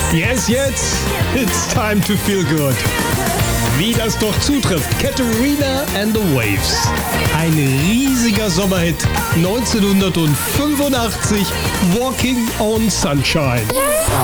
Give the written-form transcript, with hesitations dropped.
Yes, it's time to feel good. Wie das doch zutrifft, Katarina and the Waves. Ein riesiger Sommerhit 1985, Walking on Sunshine.